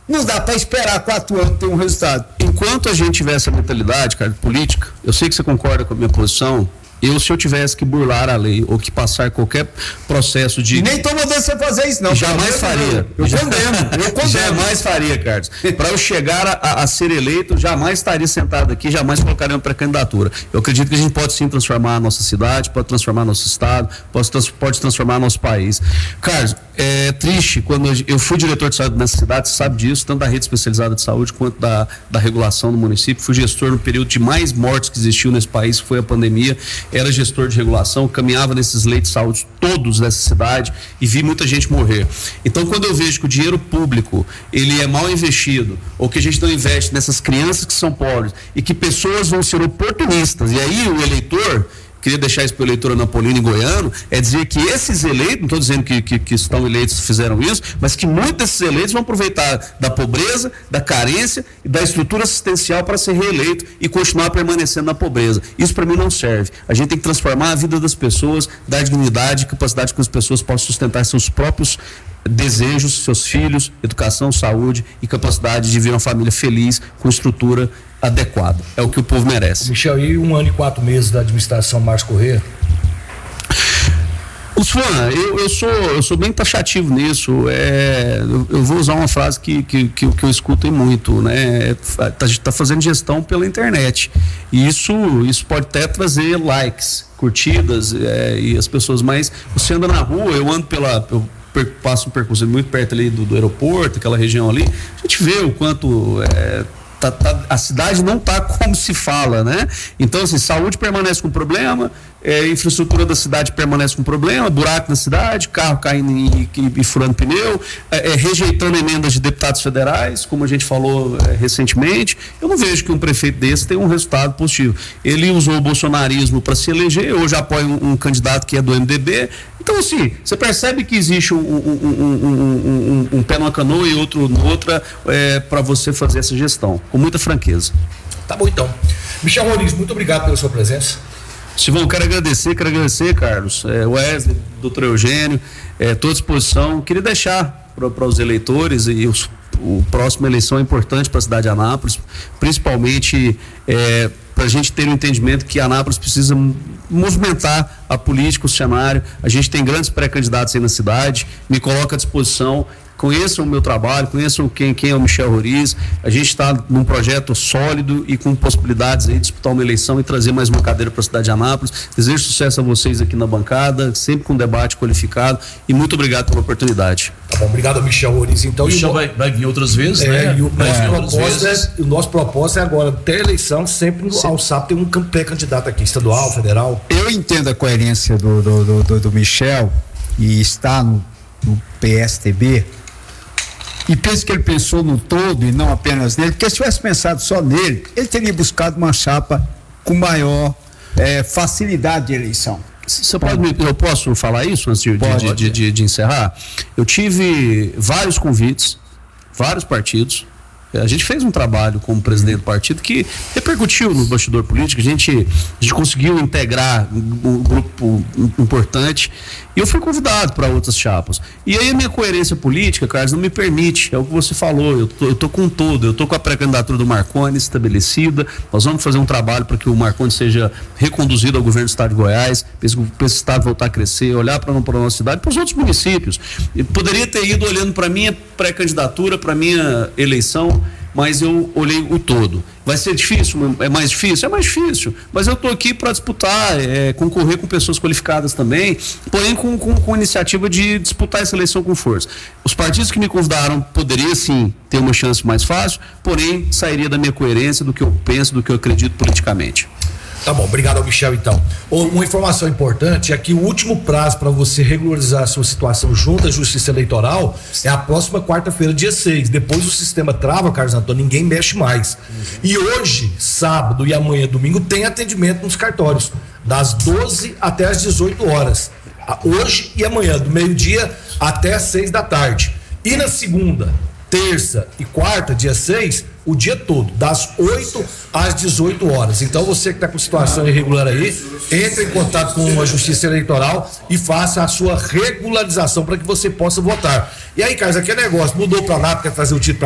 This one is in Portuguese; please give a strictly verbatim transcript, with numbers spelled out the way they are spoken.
Não dá para esperar quatro anos ter um resultado. Enquanto a gente tiver essa mentalidade, cara, política, eu sei que você concorda com a minha posição. Eu, se eu tivesse que burlar a lei ou que passar qualquer processo de... Nem tô mandando você fazer isso, não. Jamais faria. Eu condeno, eu condeno. Jamais faria, Carlos. Para eu chegar a, a ser eleito, jamais estaria sentado aqui, jamais colocaria uma pré-candidatura. Eu acredito que a gente pode sim transformar a nossa cidade, pode transformar nosso estado, pode, pode transformar nosso país. Carlos, é triste, quando eu fui diretor de saúde nessa cidade, você sabe disso, tanto da rede especializada de saúde quanto da, da regulação do município. Fui gestor no período de mais mortes que existiu nesse país, que foi a pandemia. Era gestor de regulação, caminhava nesses leitos de saúde todos dessa cidade e vi muita gente morrer. Então, quando eu vejo que o dinheiro público ele é mal investido, ou que a gente não investe nessas crianças que são pobres e que pessoas vão ser oportunistas, e aí o eleitor, queria deixar isso para o eleitor anapolino e goiano, é dizer que esses eleitos, não estou dizendo que, que, que estão eleitos fizeram isso, mas que muitos desses eleitos vão aproveitar da pobreza, da carência e da estrutura assistencial para ser reeleito e continuar permanecendo na pobreza. Isso para mim não serve. A gente tem que transformar a vida das pessoas, dar dignidade e capacidade que as pessoas possam sustentar seus próprios desejos, seus filhos, educação, saúde e capacidade de viver uma família feliz com estrutura adequada. É o que o povo merece. Michel, e um ano e quatro meses da administração Márcio Corrêa? Usfan, eu, eu, sou, eu sou bem taxativo nisso. É, eu, eu vou usar uma frase que, que, que, que eu escuto muito, né? Tá, tá fazendo gestão pela internet. E isso, isso pode até trazer likes, curtidas, é, e as pessoas, mas você anda na rua, eu ando pela. Eu, passo um percurso muito perto ali do, do aeroporto, aquela região ali, a gente vê o quanto é, tá, tá, a cidade não está como se fala, né? Então, assim, saúde permanece com problema, é, infraestrutura da cidade permanece com problema, buraco na cidade, carro caindo e, e, e furando pneu, é, é, rejeitando emendas de deputados federais, como a gente falou é, recentemente. Eu não vejo que um prefeito desse tenha um resultado positivo. Ele usou o bolsonarismo para se eleger, hoje apoia um, um candidato que é do M D B. Então, assim, você percebe que existe um, um, um, um, um, um pé numa canoa e outro noutra é, para você fazer essa gestão, com muita franqueza. Tá bom, então. Michel Rodrigues, muito obrigado pela sua presença. Silvão, quero agradecer, quero agradecer, Carlos, é, Wesley, doutor Eugênio, é, estou à disposição. Queria deixar para os eleitores e os, o próximo eleição é importante para a cidade de Anápolis, principalmente é, para a gente ter um entendimento que Anápolis precisa movimentar a política, o cenário. A gente tem grandes pré-candidatos aí na cidade, me coloco à disposição. Conheçam o meu trabalho, conheçam quem, quem é o Michel Roriz. A gente está num projeto sólido e com possibilidades aí de disputar uma eleição e trazer mais uma cadeira para a cidade de Anápolis. Desejo sucesso a vocês aqui na bancada, sempre com debate qualificado, e muito obrigado pela oportunidade. Tá bom, obrigado, Michel Roriz. Então, o Michel vai, vai vir outras vezes, é, né? E o, vai é, outras proposta vezes. É, o nosso propósito é agora ter eleição, sempre Sim. ao sábado tem um pré-candidato aqui, estadual, federal. Eu entendo a coerência do, do, do, do Michel e está no, no P S T B. E penso que ele pensou no todo e não apenas nele, porque se tivesse pensado só nele, ele teria buscado uma chapa com maior é, facilidade de eleição. Você pode, eu posso falar isso antes de, de, de, de, de encerrar? Eu tive vários convites, vários partidos. A gente fez um trabalho como presidente do partido que repercutiu no bastidor político. A gente, a gente conseguiu integrar um grupo importante e eu fui convidado para outras chapas. E aí a minha coerência política, Carlos, não me permite. É o que você falou, eu tô, eu tô com tudo. Eu tô com a pré-candidatura do Marconi estabelecida. Nós vamos fazer um trabalho para que o Marconi seja reconduzido ao governo do estado de Goiás, para esse estado voltar a crescer, olhar para a nossa cidade, para os outros municípios. Eu poderia ter ido olhando para a minha pré-candidatura, para a minha eleição, mas eu olhei o todo. Vai ser difícil? É mais difícil? É mais difícil, mas eu estou aqui para disputar, é, concorrer com pessoas qualificadas também, porém com, com, com iniciativa de disputar essa eleição com força. Os partidos que me convidaram poderiam sim ter uma chance mais fácil, porém sairia da minha coerência, do que eu penso, do que eu acredito politicamente. Tá bom, obrigado ao Michel então. Uma informação importante é que o último prazo para você regularizar a sua situação junto à Justiça Eleitoral é a próxima quarta-feira, dia seis. Depois o sistema trava, Carlos Antônio, ninguém mexe mais. Uhum. E hoje, sábado e amanhã, domingo, tem atendimento nos cartórios, das doze até as dezoito horas. Hoje e amanhã, do meio-dia até as seis da tarde. E na segunda, terça e quarta, dia seis, o dia todo, das oito às dezoito horas. Então você que está com situação irregular aí, entre em contato com a Justiça Eleitoral e faça a sua regularização para que você possa votar. E aí, Carlos, aquele negócio, mudou para lá, quer trazer o título para